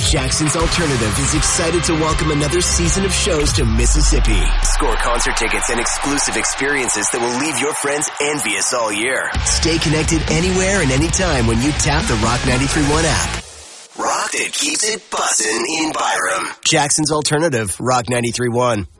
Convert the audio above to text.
Jackson's Alternative is excited to welcome another season of shows to Mississippi. Score concert tickets and exclusive experiences that will leave your friends envious all year. Stay connected anywhere and anytime when you tap the Rock 93.1 app. Rock that keeps it bussin' in Byram. Jackson's Alternative, Rock 93.1.